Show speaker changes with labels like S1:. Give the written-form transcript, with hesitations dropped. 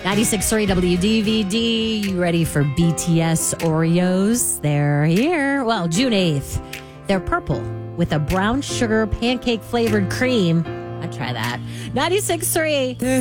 S1: 96.3 WDVD. You ready for BTS Oreos? They're here. Well, June 8th. They're purple with a brown sugar pancake flavored cream. I'd try that. 96.3.